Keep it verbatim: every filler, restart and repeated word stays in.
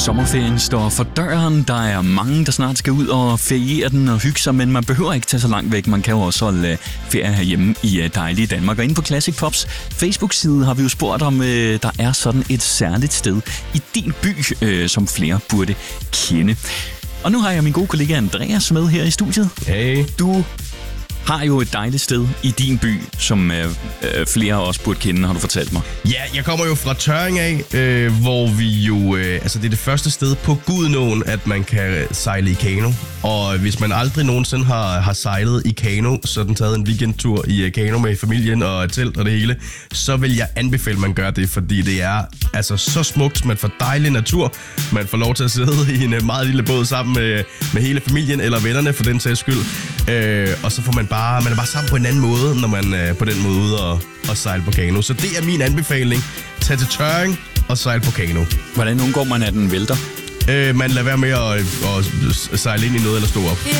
Sommerferien står for døren. Der er mange, der snart skal ud og feriere den og hygge sig, men man behøver ikke tage så langt væk. Man kan jo også holde ferie herhjemme i dejlige Danmark. Og inde på Classic Pops Facebook-side har vi jo spurgt, om øh, der er sådan et særligt sted i din by, øh, som flere burde kende. Og nu har jeg min gode kollega Andreas med her i studiet. Hey. Du har jo et dejligt sted i din by, som øh, flere af os burde kende, har du fortalt mig. Ja, jeg kommer jo fra Tørring af, øh, hvor vi jo... Øh, altså, det er det første sted på Gudenåen, at man kan sejle i kano. Og hvis man aldrig nogensinde har, har sejlet i kano, sådan taget en weekendtur i kano med familien og et telt og det hele, så vil jeg anbefale, at man gør det, fordi det er altså så smukt. Man får dejlig natur. Man får lov til at sidde i en meget lille båd sammen med, med hele familien eller vennerne, for den sags skyld. Øh, og så får man bare... Man er bare sammen på en anden måde, når man er på den måde ude og, og sejle på kano. Så det er min anbefaling. Tag til Tørring og sejle på kano. Hvordan undgår man, at den vælter? Øh, man lader være med at, at sejle ind i noget eller stå op.